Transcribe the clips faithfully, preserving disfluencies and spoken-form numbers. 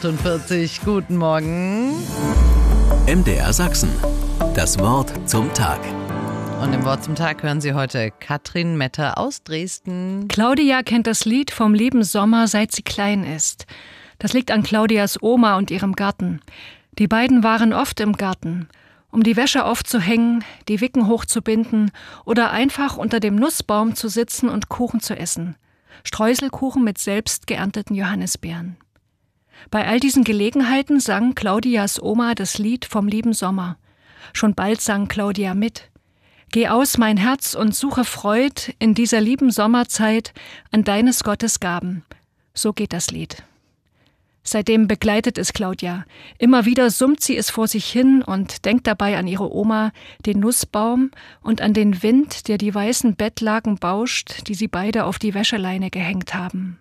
achtundvierzig. Guten Morgen. M D R Sachsen. Das Wort zum Tag. Und im Wort zum Tag hören Sie heute Katrin Metter aus Dresden. Claudia kennt das Lied vom lieben Sommer, seit sie klein ist. Das liegt an Claudias Oma und ihrem Garten. Die beiden waren oft im Garten, um die Wäsche aufzuhängen, die Wicken hochzubinden oder einfach unter dem Nussbaum zu sitzen und Kuchen zu essen. Streuselkuchen mit selbst geernteten Johannisbeeren. Bei all diesen Gelegenheiten sang Claudias Oma das Lied vom lieben Sommer. Schon bald sang Claudia mit. Geh aus, mein Herz, und suche Freud in dieser lieben Sommerzeit an deines Gottes Gaben. So geht das Lied. Seitdem begleitet es Claudia. Immer wieder summt sie es vor sich hin und denkt dabei an ihre Oma, den Nussbaum und an den Wind, der die weißen Bettlaken bauscht, die sie beide auf die Wäscheleine gehängt haben.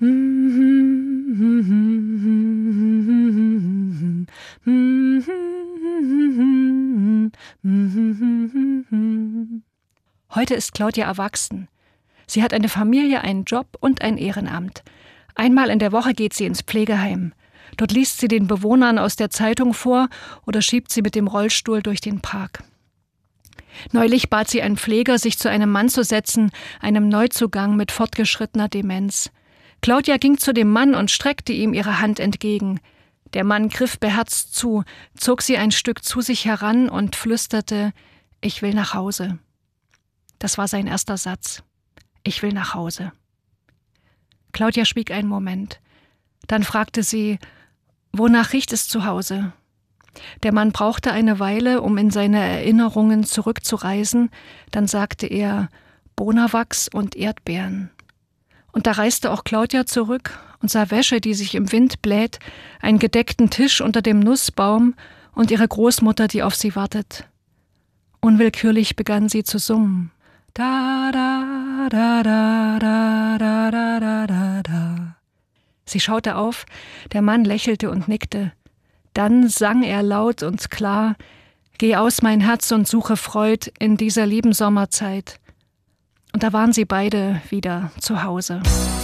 Heute ist Claudia erwachsen. Sie hat eine Familie, einen Job und ein Ehrenamt. Einmal in der Woche geht sie ins Pflegeheim. Dort liest sie den Bewohnern aus der Zeitung vor oder schiebt sie mit dem Rollstuhl durch den Park. Neulich bat sie einen Pfleger, sich zu einem Mann zu setzen, einem Neuzugang mit fortgeschrittener Demenz. Claudia ging zu dem Mann und streckte ihm ihre Hand entgegen. Der Mann griff beherzt zu, zog sie ein Stück zu sich heran und flüsterte: »Ich will nach Hause.« Das war sein erster Satz. »Ich will nach Hause.« Claudia schwieg einen Moment. Dann fragte sie: »Wonach riecht es zu Hause?« Der Mann brauchte eine Weile, um in seine Erinnerungen zurückzureisen. Dann sagte er: »Bonawachs und Erdbeeren.« Und da reiste auch Claudia zurück und sah Wäsche, die sich im Wind bläht, einen gedeckten Tisch unter dem Nussbaum und ihre Großmutter, die auf sie wartet. Unwillkürlich begann sie zu summen. Da, da, da, da, da, da, da, da, da, da. Sie schaute auf, der Mann lächelte und nickte. Dann sang er laut und klar: »Geh aus, mein Herz, und suche Freud in dieser lieben Sommerzeit.« Und da waren sie beide wieder zu Hause.